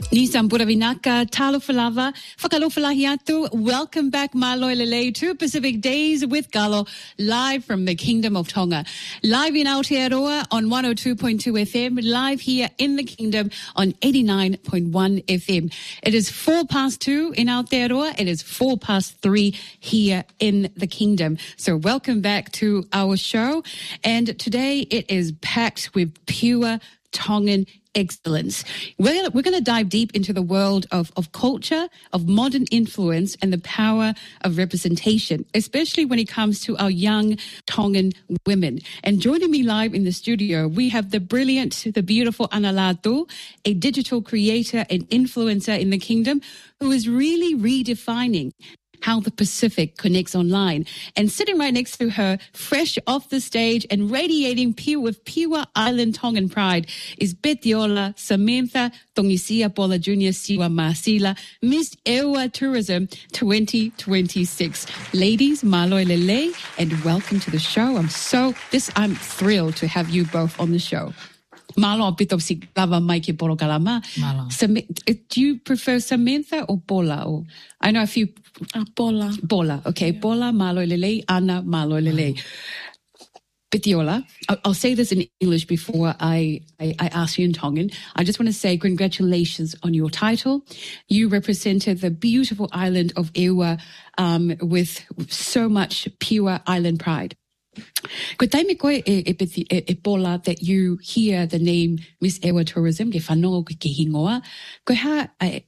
Nisam Buravinaka, Talo Falava, Whakalofalahiatu. Welcome back, Maloi Lele, to Pacific Days with Galo, live from the Kingdom of Tonga. Live in Aotearoa on 102.2 FM, live here in the Kingdom on 89.1 FM. It is 2:04 in Aotearoa. It is 3:04 here in the Kingdom. So welcome back to our show. And today it is packed with pure Tongan excellence. We're going to dive deep into the world of culture, of modern influence, and the power of representation, especially when it comes to our young Tongan women. And joining me live in the studio, we have the brilliant, the beautiful Ana Latu, a digital creator and influencer in the Kingdom, who is really redefining how the Pacific connects online. And sitting right next to her, fresh off the stage and radiating with pure island Tongan pride, is Betiola Samantha Tongisia Paula Jr. Siwa Masila, Miss Ewa Tourism 2026. Ladies, Maloi Lele, and welcome to the show. I'm thrilled to have you both on the show. Malo pitop si lava Mikey Polo Kalama. Do you prefer Samantha or Paula? Or I know a few. Paula. Paula. Okay. Yeah. Paula Malo Lele, Ana Malo Lele. Betiola, I'll say this in English before I ask you in Tongan. I just want to say congratulations on your title. You represented the beautiful island of Ewa with so much pure island pride. Ko taimi koe e Paula that you hear the name Miss Ewa Tourism, ke whanongo ke hingoa. Ko ha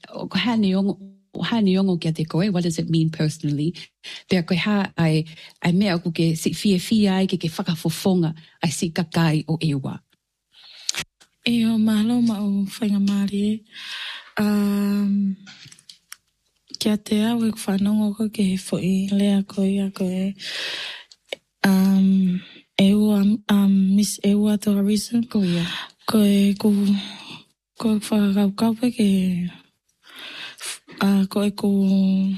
neongo kia te koe, what does it mean personally? Pea ko ha ai mea ko ke si fia ai ke whakafofonga ai si kakai o Ewa. Eo malo ma o whainga maari. Kia te au e whanongo ko ke foi lea koe a koe. Miss Ewa Tourism. Ko ia. Ko whakakau ke ko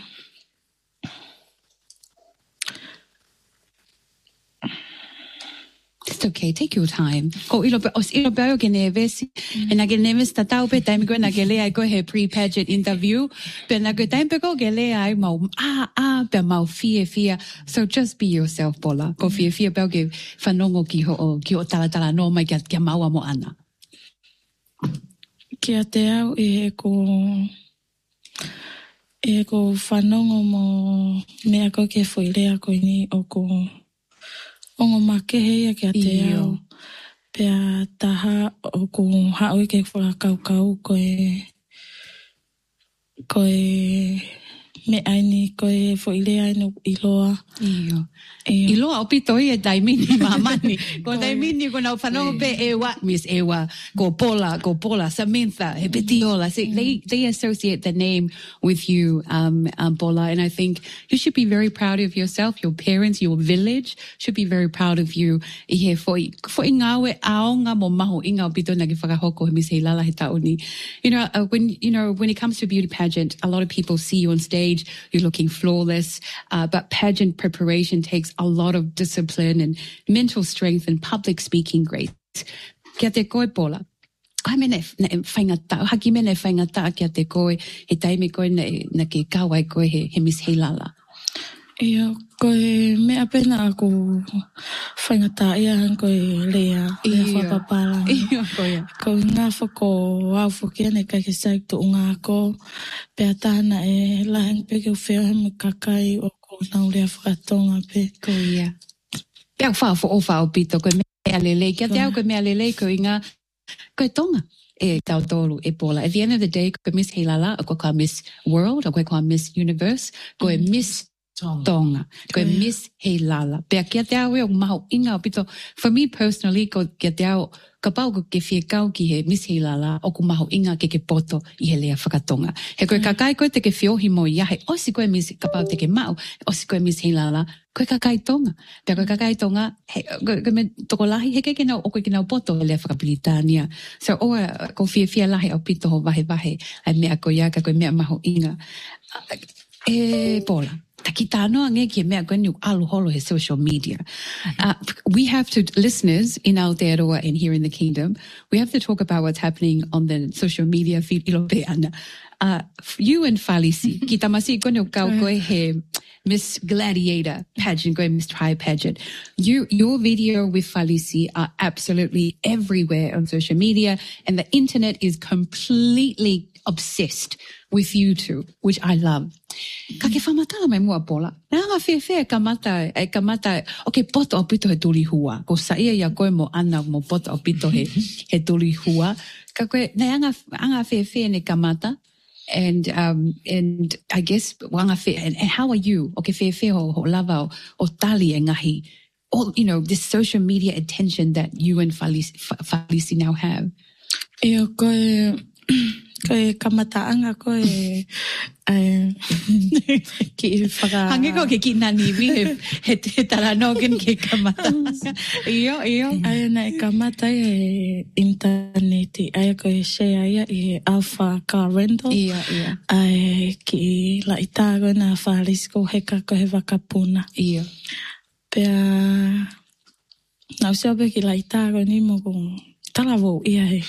It's okay, take your time. Ko ilo bao ke neves, and I get neves tatau pe time go na gele I go he pre-pageant interview, but na go time pe go gele I mau pe mau fia. So just be yourself, Paula. Ko fia bao ke whanongo ki o tala no mai kia maua mo ana. Kia te au e ko whanongo mo mea ko ke whoirea ko ni o ko ongo makeheia kia te au. Pea taha o ko haoi ke whakakau koe me aini koe whoirea ino iloa. Iyo. Iloa o pitoi e taimini mamani. Ko taimini ko nau whanongo pe Ewa, Miss Ewa, ko Paula, Samantha, he Betiola. They associate the name with you, Paula. And I think you should be very proud of yourself. Your parents, your village should be very proud of you. I he fo ingawe aonga mo maho inga o pito na ki whakahoko he Miss Heilala he tauni. When it comes to beauty pageant, a lot of people see you on stage. You're looking flawless, but pageant preparation takes a lot of discipline and mental strength and public speaking grace. Kia te koe, Paula. Kai mene whaingata, haki mene whaingata kia te koe, he taime koe na ke kawai koe he Miss Heilala. Ia, koe mea pena ako whaingata ia han koe lea whapapala. Ia, koe. Ko ngā whako wauwhokia ne kai ke saik to ngā ko, pea tāna e lahang peke o whea he me kakai o ko nau lea whakatonga pe. Ko ia. Pea whao pito, koe mea lele, kia te au koe mea lele, koe ngā, koe tonga. E tau tolu e Paula. At the end of the day, koe Miss Heilala, koe koe Miss World, koe koe Miss Universe, koe Miss Tonga. Koe Miss Heilala. Pea kia te au e o maho inga o pito. For me personally, ko kia te au ka pau ko ke whiekau ki he Miss Heilala o ku maho inga ke poto I he lea whakatonga. He koe kakai koe te ke whiohi mo iahe. Osi koe Miss ka pau te ke mau. Osi koe Miss Heilala. Koe kakai tonga. Pea koe kakai tonga. Koe me toko lahi. He ke nau o koe ke nau poto he lea whakapilitania. So oa ko whia lahi au pito ho vahe. Ai mea koe iaka koe mea maho inga. Paula. social media. We have to, listeners in Aotearoa and here in the Kingdom, we have to talk about what's happening on the social media feed. You and Falisi, ki tamasi kono kau koe he Miss Gladiator pageant, koe Miss Tri pageant. Your video with Falisi are absolutely everywhere on social media, and the internet is completely obsessed with you two, which I love. Ka ke whamatala mai mua pola. Nanga whewhea kamata, okay, poto o pito he tuli hua. Ko saia ia koe mo ana mo poto o pito he tuli hua. Ka koe, nei anga whewhea ne kamata. And I guess, and how are you? Okay, whewhea ho lava o tali e ngahi. All, this social media attention that you and Falisi now have. Io koe kamataanga koe ki whaka... Hange ko ke ki nani we he taranogan ke kamataanga. Iyo. Aia nei kamata e interneti. Aia koe share ia i Alpha Car Rental. Ia. Ai ki la itago na Falisi ko heka ko he wakapuna. Ia. Pea... Nau seope ki la itago ni mo kong... Talavo ia he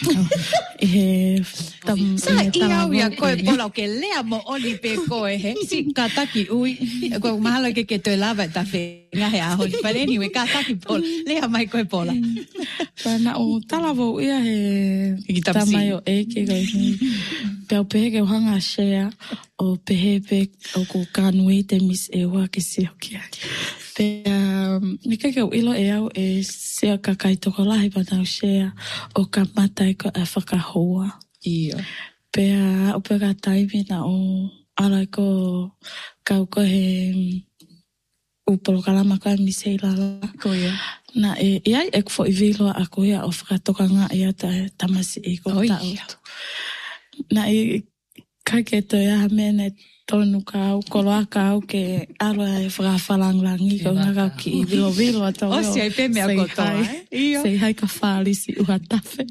sa ia ia koe pola ke lea mo oli pe koe he si kataki ui koe mahalo ke te lava ta fe ngahe aho but anyway kataki pola lea mai koe pola pana o talavo ia he tamayo e ke koe pe pe ke hanga share o pe o ko kanui te mis e wa ke se okia pe mi ke ilo e au e se kakai to kola he pana share o kamata e ko e whakahoa. Ia. Pea o peka taimi na o ala ko kau ko he upolo kalama ka mi sei lala. Ko ia. Na e ai e kufo i vilo a ko ia o whakatokanga ia tamasi e ko ta auto. Na e kaketo ia mene tonu kau, koloa kau ke aroa e whakawhalanglangi ko ngakau ki i vilo ato. O si ai pe mea kotoa. Sei hai ka Falisi ua tafe.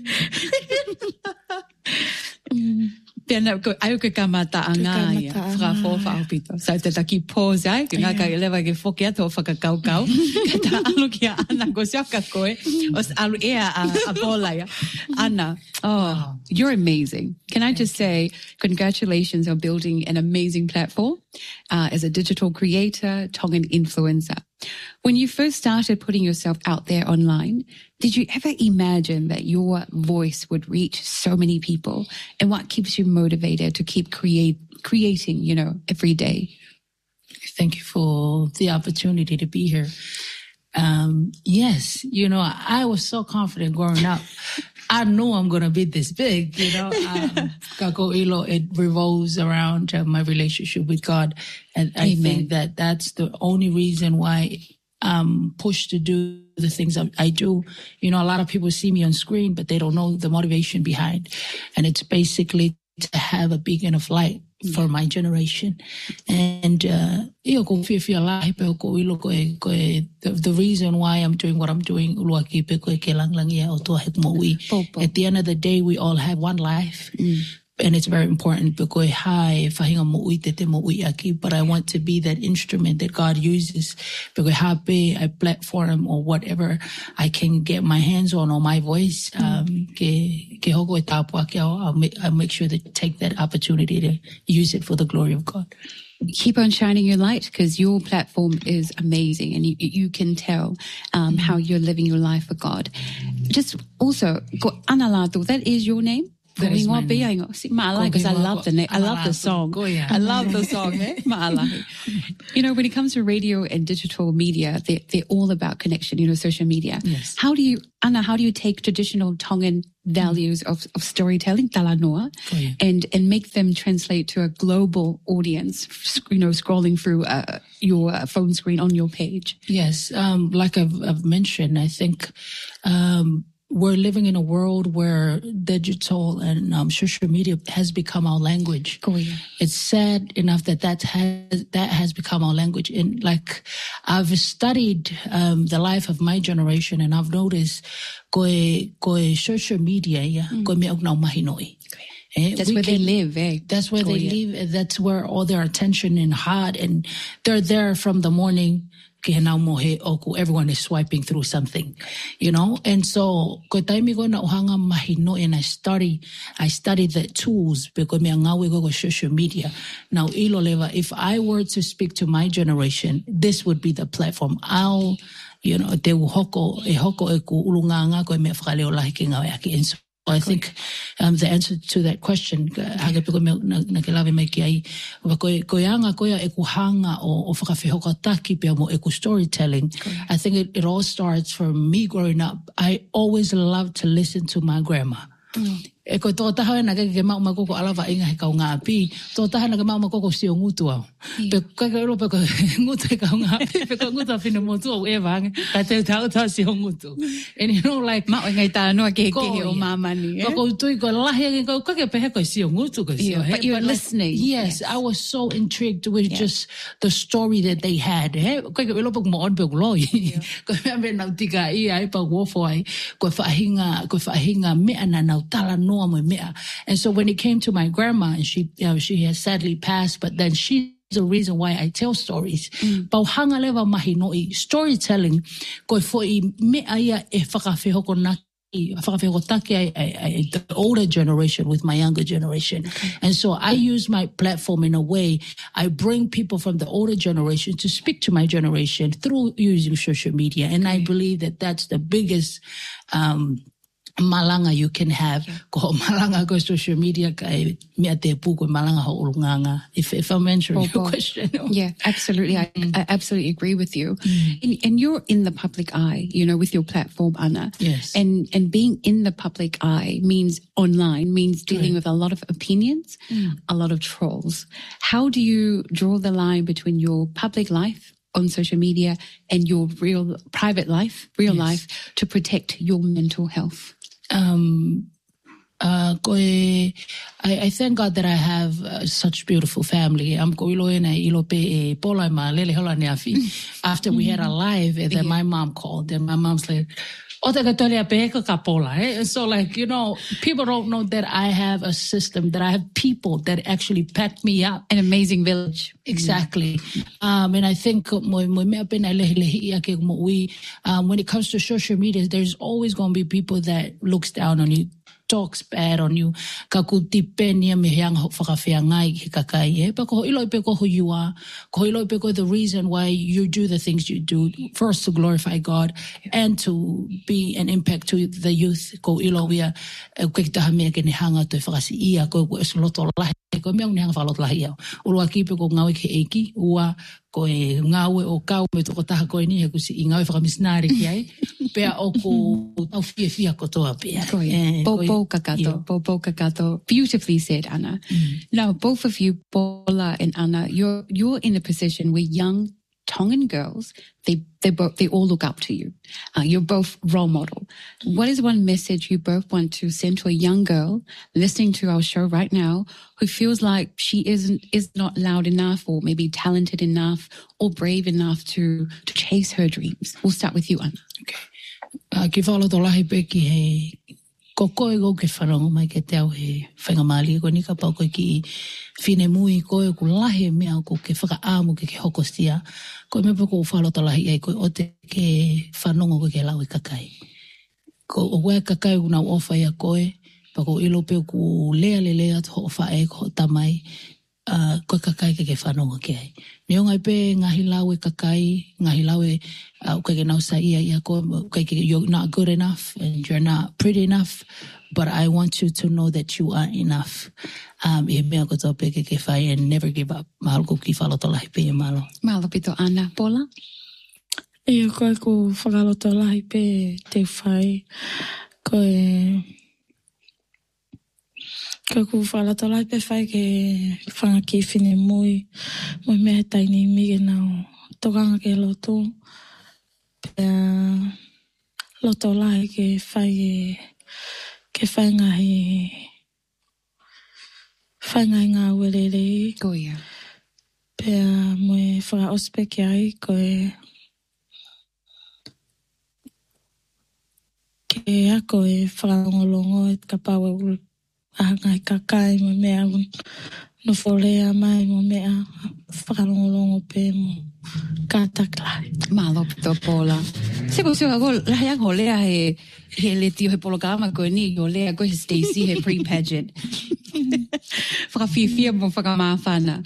Pena ko ai ke kamata anga ia whakawhofa au pito. Sa te taki pose ai, ke ngaka i lewa ke whoke ato whakakau. Ka ta alu ki a ana ko siaka koe, os alu ea a bola ia. Ana, you're amazing. Can I just say congratulations on building an amazing platform as a digital creator, Tongan influencer. When you first started putting yourself out there online, did you ever imagine that your voice would reach so many people? And what keeps you motivated to keep creating, every day? Thank you for the opportunity to be here. Yes, I was so confident growing up. I know I'm going to be this big, Kako Ilo, it revolves around my relationship with God. And I think that that's the only reason why I'm pushed to do the things I do. A lot of people see me on screen, but they don't know the motivation behind. And it's basically to have a beacon of light for my generation. And the reason why I'm doing what I'm doing, at the end of the day, we all have one life. And it's very important but I want to be that instrument that God uses because a platform or whatever I can get my hands on or my voice. I'll make sure to take that opportunity to use it for the glory of God. Keep on shining your light because your platform is amazing and you can tell how you're living your life for God. Just also, Analatu, that is your name? Because I love the name. I love the song. I love the song. When it comes to radio and digital media, they're all about connection, social media. Yes. How do you take traditional Tongan values of storytelling, talanoa, and make them translate to a global audience, scrolling through your phone screen on your page? Yes. Like I've mentioned, I think, we're living in a world where digital and social media has become our language. It's sad enough that has become our language. And I've studied the life of my generation, and I've noticed social media That's where they live, eh? That's where they live. That's where all their attention and heart, and they're there from the morning. Everyone is swiping through something, you know? And so, and I study the tools because go social media. Now, if I were to speak to my generation, this would be the platform. Te hoko ulunganga ko me whakaleo lahi ki ngau aki. And so I think the answer to that question, hagapiko na ke lawe mai ki ai, ko yanga ko ya e kuhanga o whakawhihoka taki pia mo e ku storytelling. I think it all starts from me growing up. I always loved to listen to my grandma. E ko tō taha na ke mau makoko alawa inga he kau ngā api, tō taha na ke mau makoko si o ngutu au. Pe kaka ero pe ko ngutu he kau ngā api, pe ko ngutu a whina motu au e wange, ka te tau tau si o ngutu. And you know, like... Mao ngai tā noa ke o mamani. Ko tui ko lahi ake ko kake pe he ko si o ngutu ko si o. But you're listening. Yes, I was so intrigued with just the story that they had. Kake ero pe ko mo on pe ko loi. Ko mea me nau tika ia ai pa wofo ai, ko whaahinga mea na nau tala no. And so when it came to my grandma, and she has sadly passed, but then she's the reason why I tell stories. Pauhanga lewa mahi noi storytelling ko foi mea ia e whakawhihoko naki, whakawhihoko taki the older generation with my younger generation. And so I use my platform in a way, I bring people from the older generation to speak to my generation through using social media. And I believe that that's the biggest malanga you can have. Ko malanga ko social media kai mea te pu ko malanga ho ulunganga. If I'm answering your question. Yeah, absolutely. I absolutely agree with you. And you're in the public eye, you know, with your platform, Anna. Yes. And being in the public eye means online, means dealing with a lot of opinions, a lot of trolls. How do you draw the line between your public life on social media and your real private life, life, to protect your mental health? I thank God that I have such beautiful family. After we had a live, and then my mom called, and my mom's like, so like, you know, people don't know that I have a system, that I have people that actually back me up. An amazing village. Exactly. And I think when it comes to social media, there's always going to be people that looks down on you, talks bad on you. The reason why you do the things you do, first to glorify God and to be an impact to the youth. Ko mea unehanga whalot lahi au. Urua kipe ko ngawe ke eiki, ua ko e ngawe o kau me toko taha koe ni, he kusi i ngawe whakamisnari ki ai, pea o ko tau fia kotoa pea. Bo kakato. Beautifully said, Anna. Now, both of you, Paula and Anna, you're in a position where young Tongan girls, they all look up to you. You're both role model. What is one message you both want to send to a young girl listening to our show right now who feels like she is not loud enough, or maybe talented enough, or brave enough to chase her dreams? We'll start with you, Anna. Okay. Ki whalo to lahi peki he ko koe go ke whanongo mai ke te au he whaingamali ko nika pau koe ki whine mui koe ku lahi mea ko ke whakaamu ke hokostia koe me po ko whalo to lahi ai koe o te ke whanongo ko ke lau i kakai ko o wea kakai una ofa ia koe pa ko ilo pe ku lea to ho whae ko tamai ko kakai ke whanongo ke ai. Neo ngai pe ngahi lawe kakai, ngahi lawe ke nau sa ia ko you're not good enough and you're not pretty enough, but I want you to know that you are enough. E mea ko tau pe ke whai and never give up. Mahalo ko ki whalo to lahi pe e malo. Mahalo pito, Anna. Paula? Ia koe ko whakalo to lahi pe te whai. Ko whala to lai pe whai ke whanga ki whine mui. Mui mea taini mige nao tokanga ke loto. Pea loto lai ke whai ngahi ngā welele. Ko ia. Pea mui whaka ospe ki ai koe ke ako e whakangolongo e ka pawe Ahangai kakai mo mea no folea mai mo mea whakalongolongo pe mo kātaklai. Malo pito pola. Seko ako lahayang holea he leti he pologama ko ni holea ko he Stacy he pre-pageant. Whakawhiwhia mo whakamawhana.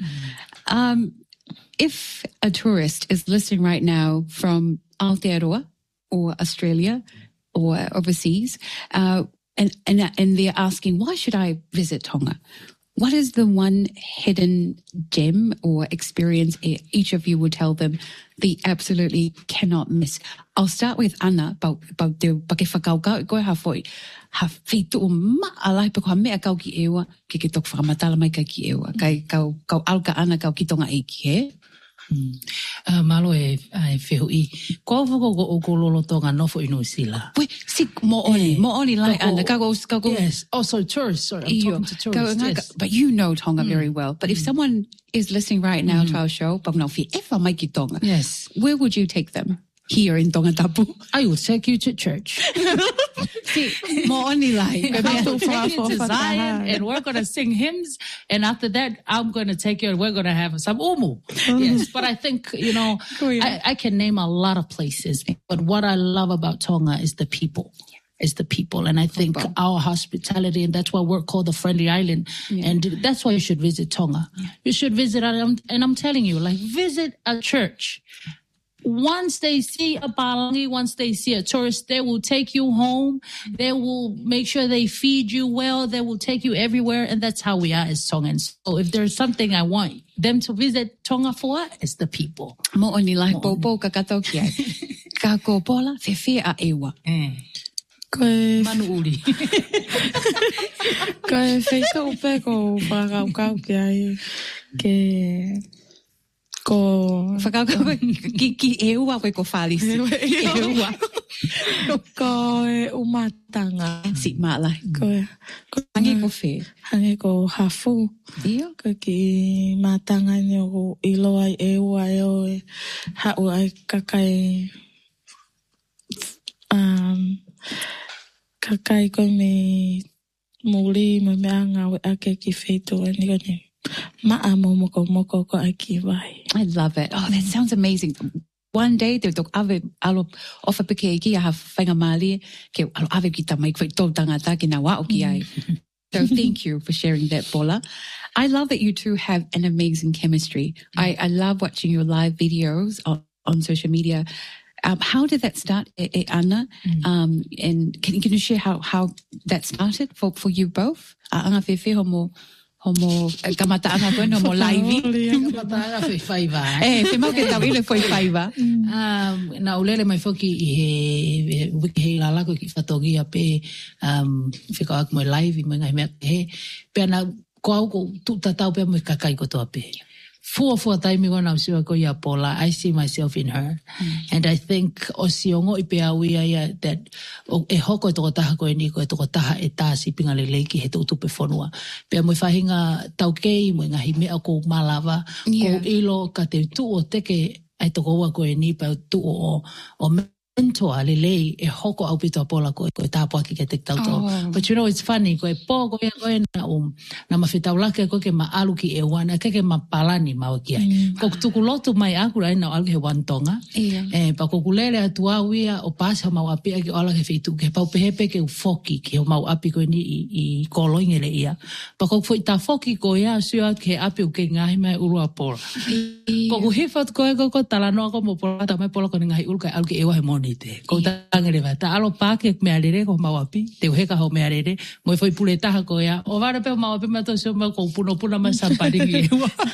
If a tourist is listening right now from Aotearoa or Australia or overseas, and they're asking, why should I visit Tonga? What is the one hidden gem or experience each of you would tell them they absolutely cannot miss? I'll start with Anna about the pakewhakaukau koe hawhoi. Ha whitu o maalai pe koha mea kau ki ewa ke tok whakamatala mai kai ki ewa. Kai kau alka ana kau ki tonga eiki he? Malo e whihui. Ko whako o kololo tonga nofo inu sila. Wait, sik mo oni like Anna. Yes. Oh, sorry, tourists. Sorry, I'm talking to tourists. Yes. But you know Tonga very well. But if someone is listening right now to our show, yes, where would you take them? Here in Tongatapu, I will take you to church. See, more only like I will take you to Zion, and we're going to sing hymns. And after that, I'm going to take you, and we're going to have some umu. Yes, but I think I can name a lot of places. But what I love about Tonga is the people. Is the people. And I think our hospitality, and that's why we're called the Friendly Island. Yeah. And that's why you should visit Tonga. Yeah. You should visit, and I'm telling you, like, visit a church. Once they see a Palangi, once they see a tourist, they will take you home. They will make sure they feed you well. They will take you everywhere. And that's how we are as Tongans. So if there's something I want them to visit Tonga for, it's the people. Mo oni lai popo kakatokia. Ka ko pola fefe a ewa. Manu uri. Koe feito upe ko whakaukau ki ke ko whakaukau ki ewa koe ko whalis. Ewa. Ko umatanga. Si malai. Ko hange ko fe. Hange ko hafu. Iyo. Ko ki matanga nyo ko ilo ai ewa eo e hau ai kakai kakai ko me muri me anga we ake ki feito ni ko ni maamo moko ko aki vai. I love it. Oh, that sounds amazing. One day they tok ave alo ofa peke ki ha whainga mali ke alo ave ki tamai ko to tangata ki na wa o ki ai. So thank you for sharing that, Paula. I love that you two have an amazing chemistry. I love watching your live videos on social media. How did that start, Anna? And can you share how that started for you both? Anga fefe homo kamata anga koe no mo laivi. Kamata anga fe whaiva. Fe mau ke tau ile foi whaiva. Na ulele mai whoki i he wiki hei lalako ki whatogia pe whikau aku mo laivi mo ngai mea he. Pea na ko au ko tutatau pe mo kakai ko toa pe. Fua taimi wana usiwa ko ia Paula. I see myself in her. And I think o siongo I pe au ia that e hoko e toko taha ko e niko e toko taha e tāsi pinga leleiki he tupe whanua. Pea mo whahinga tau kei mo ngahi mea ko malawa. Ko ilo ka te tu o teke ai toko ua ko e ni pa tu o mentor lelei e hoko au pito Paula ko e tāpua ki ke te tauto. But you know, it's funny, ko e pō ko e na mawhitau lake ko ke maalu ki e wana, ke ma palani mau ki ai. Ko tuku lotu mai aku rai na alge he wantonga. Pa ko kulele atu au ia o pasa mau api ki ola ke fitu ke pau pehepe ke ufoki ki o mau api ko ni I koloingele ia. Pa ko foi ta foki ko ia sua ke api o ke ngahi mai urua Paula. Ko ku hifat ko e ko talanoa ko mo Paula ta mai Paula ko ngahi ulka alge e wa he moni. Ko tangere va ta alo pake me arere ko mawapi te heka ho me arere mo foi puleta ko ya o vare pe mawapi ma to so ma ko puno ma sampari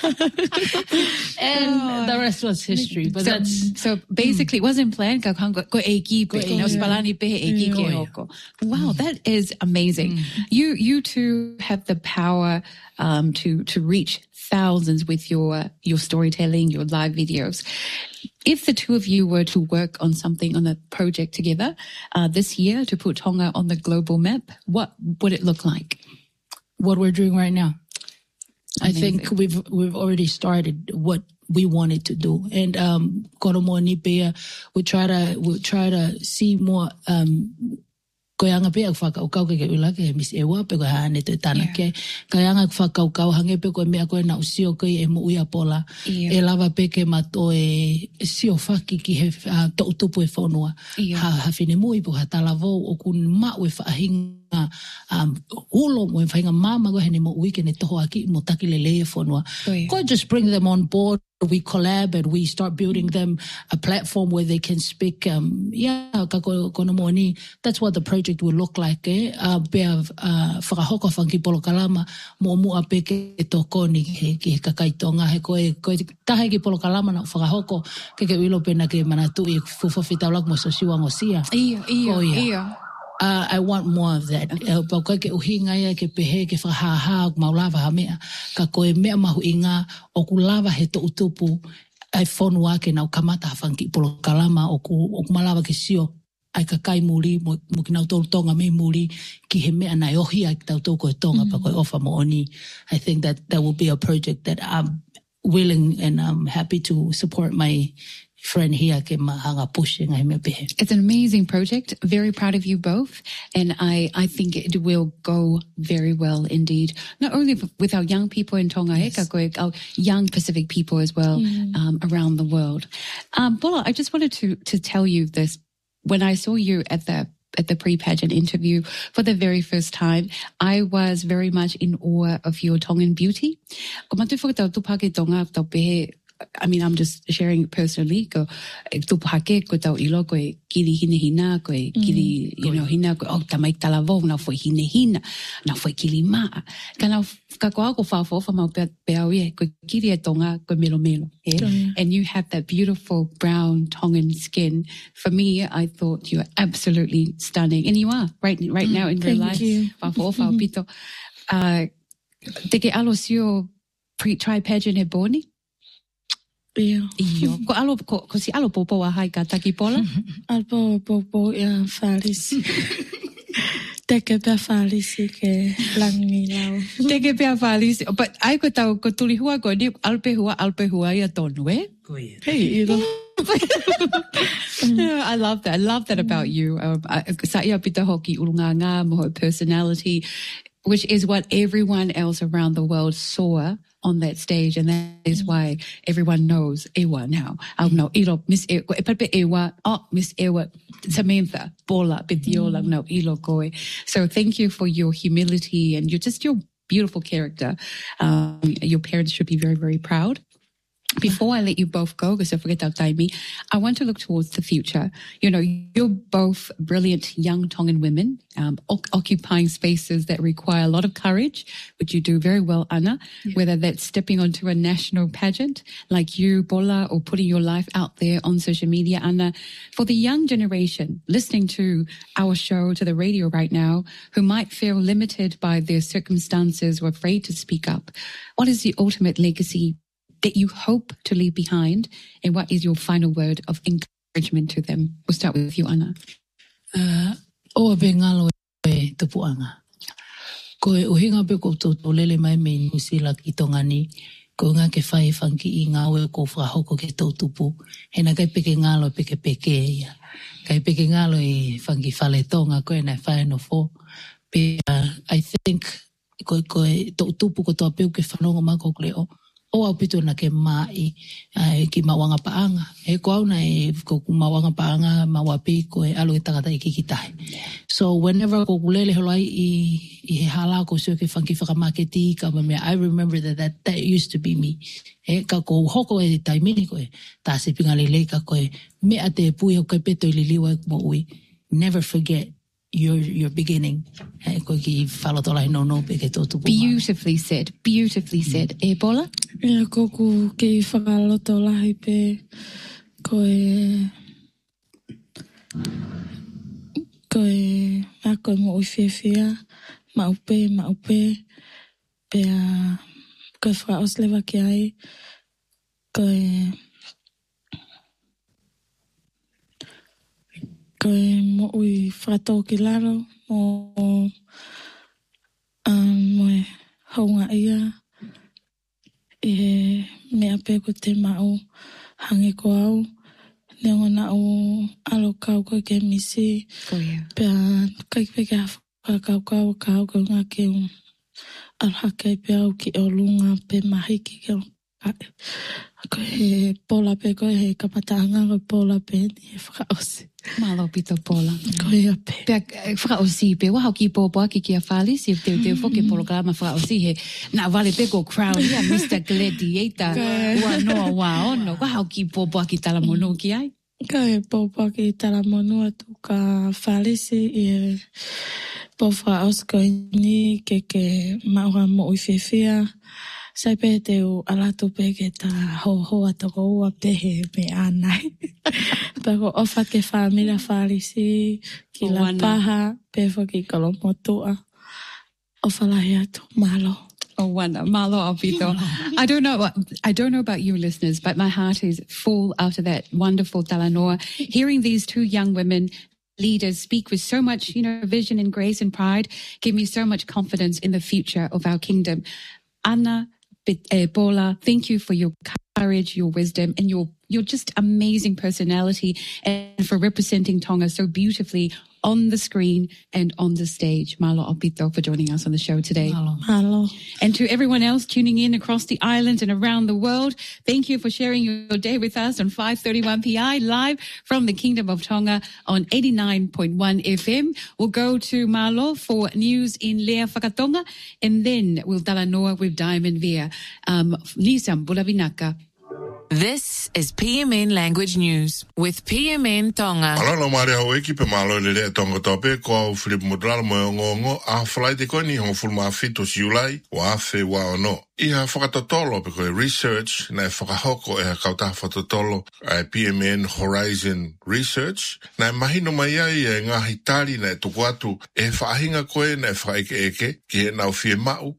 and the rest was history. But so basically it wasn't planned ka ko eki pe no spalani pe eki ke hoko. Wow, that is amazing. You two have the power to reach thousands with your storytelling, your live videos. If the two of you were to work on something, on a project together this year to put Tonga on the global map, what would it look like? What we're doing right now. Amazing. I think we've already started what we wanted to do, and Koromo Nipea, we try to see more. Ko anga pe ak whakaukau ke ula ke Miss Ewa pe ko hane te tana ke. Ka anga whakaukau hange pe ko mea koe na usio koe e mo uia pola. E lava pe ke mato e sio whaki ki he to utupu e whonua. Ha whine mui po ha talavou o kun mau e whaahinga ulo mo e whainga mama koe hene mo uike ne toho aki mo taki lele e whonua. Ko just bring them on board. We collab and we start building them a platform where they can speak. That's what the project will look like. Whakahoko whanki polo kalama mo mua peke e toko ni ke kakaitonga. He koe tahe ki polo kalama na whakahoko ke wilo pena ke manatu i fuwhawhitau mo sa siwango sia. Ia. I want more of that. Pau koe ke uhinga ia ke pehe ke whahaha o maulava ha mea. Ka koe mea mahu inga o ku lava he to utupu ai whonua ke nau kamata hawhanki polo kalama o ku malawa ke sio ai ka kai muri mo ki nau tolu tonga me muri ki he mea nai ohi ai tau tau koe tonga pa koe ofa mo oni. I think that will be a project that I'm willing and I'm happy to support my friend here ke mahanga pushing ai me pehe. It's an amazing project. Very proud of you both. And I think it will go very well indeed. Not only with our young people in Tonga, our young Pacific people as well around the world. Bola, I just wanted to tell you this. When I saw you at the pre-pageant interview for the very first time, I was very much in awe of your Tongan beauty. I mean, I'm just sharing personally. Ko tupake ko tau ilo ko kiri hina ko kiri hina ko tamai talavo na foi hina na foi kilima. Kana ka ko fa mau peawi ko kiri e tonga ko melo. And you have that beautiful brown Tongan skin. For me, I thought you were absolutely stunning, and you are right now in real life. Fa pito. Te ke alo sio tri pageant he boni. Iyo. Ko si alo popo wa hai ka taki pola? Alpo popo ia whalisi. Teke pia whalisi ke langi lau. Teke pia whalisi. But ai ko tau ko tuli hua ko ni alpe hua ia tonu e? Hey, ilo. I love that. I love that about you. Sa ia pita hoki urunganga mo personality, which is what everyone else around the world saw on that stage, and that is why everyone knows Ewa now. I know ilo Miss Ewa, Miss Ewa, Samantha, Bola, Bidiola, no ilo koe. So thank you for your humility and your beautiful character. Your parents should be very, very proud. Before I let you both go, because I forget our time, I want to look towards the future. You know, you're both brilliant young Tongan women, occupying spaces that require a lot of courage, which you do very well, Anna, whether that's stepping onto a national pageant like you, Bola, or putting your life out there on social media, Anna. For the young generation listening to our show, to the radio right now, who might feel limited by their circumstances or afraid to speak up, what is the ultimate legacy that you hope to leave behind, and what is your final word of encouragement to them? We'll start with you, Anna. O be ngalo e tupuanga. Ko e uhinga pe ko lele mai me nusila ki tongani, ko nga ke whai whanki I ngāwe ko whahoko ke tautupu, he na kai peke ngalo peke ia. Kai peke ngalo I whanki whale tonga ko e nai whai no fo. I think ko tautupu ko toa peu ke whanonga mako kleo, o au pito na ke mai ki mawanga paanga. E ko au na ko mawanga paanga mawapi ko e alo e tangata I kikitahe. So whenever ko kulele holai I he hala ko sio ke whanki whakamaketi ka mamea, I remember that used to be me. E ka ko hoko e taimini ko e ta se pinga lele ka ko e mea te pui o kai peto I liliwa e mo ui. Never forget your beginning. Beautifully said. Beautifully said. E Bola? Ia koku ke whakaloto lahi pe koe ako mo uwhiwhia maupe pea koe whakaoslewa ki ai koe mo ui whakato ki laro mo moe haunga ia I he mea pe ko te mau hange ko au Neona o alo kau ko ke misi. Pea kai peka kau ko ngā ke alhake pea o ki o lunga pe mahiki ke ko he pola pe ko he kapataanga ko pola pe ni whakaosi. Malo pito pola. Ko he ape. Pea whakaosi pe waha ki pōpua ki kia whali si te whoke programa whakaosi he nā wale pe ko crown ia Mr. Gladiator ua noa wā ono. Waha ki pōpua ki tala monu ki ai? Ka he pōpua ki tala monu atu ka whali si e pōwha osko ni ke maua mo i whewhia. Sai pe te o alato pe ke ta ho atoko ua pehe me anai. Pako ofa ke whamira wharisi ki la paha pefo ki kolomotua. Ofa lahi atu malo. Oh, wana. Malo Alpito. I don't know about you listeners, but my heart is full after that wonderful talanoa. Hearing these two young women leaders speak with so much, vision and grace and pride, give me so much confidence in the future of our kingdom. Anna, Paula, thank you for your courage, your wisdom, and your just amazing personality, and for representing Tonga so beautifully on the screen and on the stage. Malo Opito for joining us on the show today. Malo. And to everyone else tuning in across the island and around the world, thank you for sharing your day with us on 531 PI, live from the Kingdom of Tonga on 89.1 FM. We'll go to Malo for news in Lea Whakatonga, and then we'll talanoa with Diamond Via. Nisam Bulavinaka. This is PMN Language News with PMN Tonga. Alana Maria Hoeki pe malo le Tonga tope ko Philip Mudral mo ngongo a flight ko ni hon fulma fito July wa fe wa no. Ia whakatotolo pe koe research na whakahoko e kauta whakatotolo PMN Horizon Research na mahino mai ai e ngā hitari na tuku atu e whaahinga koe na e whaeke eke ki he nau fie mau